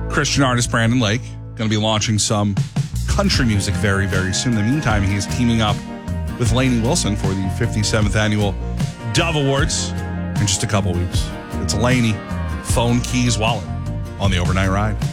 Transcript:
Christian artist Brandon Lake. Going to be launching some country music very, very soon. In the meantime, he is teaming up with Lainey Wilson for the 57th annual Dove Awards in just a couple weeks. It's Lainey, Phone Keys Wallet on the Overnight Ride.